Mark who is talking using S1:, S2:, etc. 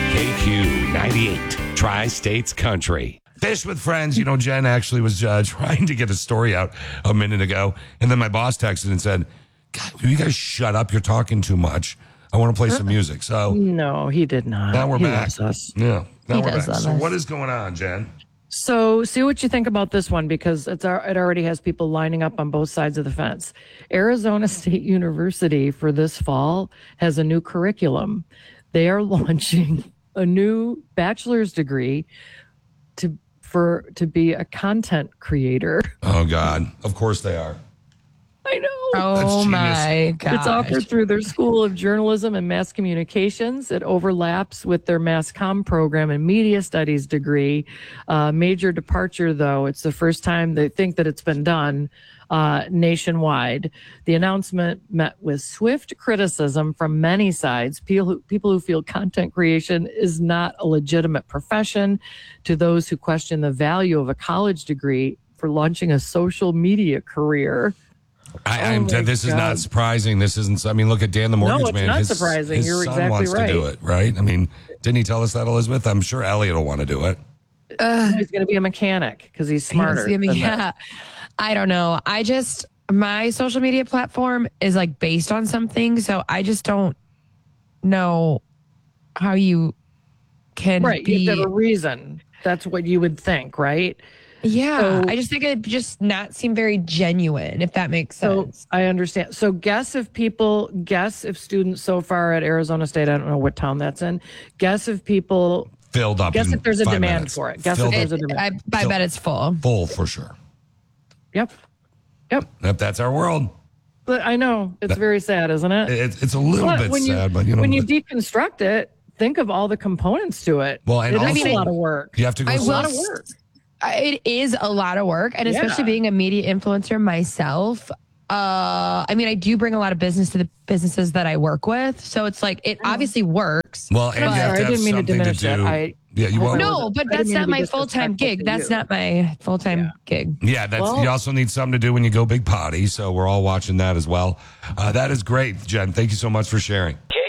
S1: KQ 98, Tri-States Country. Fish with Friends. You know, Jen actually was trying to get a story out a minute ago. And then my boss texted and said, God, will you guys shut up? You're talking too much. I want to play some music. So
S2: no, he did not.
S1: now we're
S2: he
S1: back.
S2: Loves us.
S1: Yeah, now
S3: He
S1: we're
S3: does
S1: back.
S3: love
S1: So
S3: us.
S1: what is going on, Jen?
S2: So see what you think about this one, because it already has people lining up on both sides of the fence. Arizona State University for this fall has a new curriculum. They are launching a new bachelor's degree to be a content creator.
S1: Oh, God. Of course they are.
S2: I know.
S3: Oh
S1: genius.
S3: my God.
S2: It's offered through their School of Journalism and Mass Communications. It overlaps with their Mass Comm program and Media Studies degree. Major departure, though. It's the first time they think that it's been done nationwide. The announcement met with swift criticism from many sides. People who feel content creation is not a legitimate profession, to those who question the value of a college degree for launching a social media career.
S1: This is not surprising. This isn't. I mean, look at Dan the Mortgage
S2: it's
S1: Man.
S2: not
S1: His
S2: surprising.
S1: His
S2: You're
S1: son
S2: exactly
S1: wants
S2: right.
S1: to do it, right? I mean, didn't he tell us that, Elizabeth? I'm sure Elliot will want to do it.
S2: He's going to be a mechanic because he's smarter.
S3: Yeah. I don't know. My social media platform is like based on something. So I just don't know how you can
S2: Right.
S3: be.
S2: You have a reason. That's what you would think, right?
S3: Yeah.
S2: So-
S3: I just think it just not seem very genuine, if that makes
S2: So
S3: sense.
S2: I understand. So guess if students so far at Arizona State, I don't know what town that's in, guess if people,
S1: Filled up.
S2: guess
S1: in
S2: if there's a
S1: 5
S2: demand
S1: minutes.
S2: for it. Guess
S1: Filled
S2: if
S1: up.
S2: there's a demand.
S3: I bet it's full.
S1: Full for sure.
S2: Yep.
S1: Yep, that's our world.
S2: But I know it's very sad, isn't it?
S1: It's a little bit sad, but you know.
S2: when you deconstruct it, think of all the components to it.
S1: Well, and
S2: it is
S1: also-
S2: a lot of work.
S1: you have to go.
S2: It's a lot of work.
S3: It is a lot of work, and especially
S2: Yeah.
S3: being a media influencer myself. I mean, I do bring a lot of business to the businesses that I work with, so it's like it obviously works.
S1: Well, and you have
S2: sorry,
S1: to
S2: I
S1: have
S2: didn't mean to
S1: something to
S2: diminish that.
S1: do. Yeah, you won't.
S3: No, but
S2: I
S3: that's
S2: didn't mean
S3: not
S2: to be
S3: my full-time
S2: disrespectful
S3: gig.
S2: to
S3: That's
S2: you.
S3: not my full-time gig.
S1: Yeah, you also need something to do when you go big potty. So we're all watching that as well. That is great, Jen. Thank you so much for sharing.